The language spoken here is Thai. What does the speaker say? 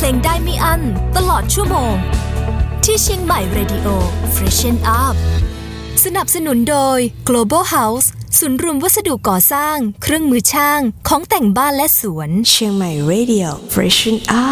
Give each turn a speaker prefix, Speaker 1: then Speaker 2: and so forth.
Speaker 1: ลงได้ไม่อั้นตลอดชั่วโมงที่เชียงใหม่ Radio Freshen Up สนับสนุนโดย Global House ศูนย์รวมวัสดุก่อสร้างเครื่องมือช่างของแต่งบ้านและสวน
Speaker 2: เชียงใหม่ Radio Freshen Up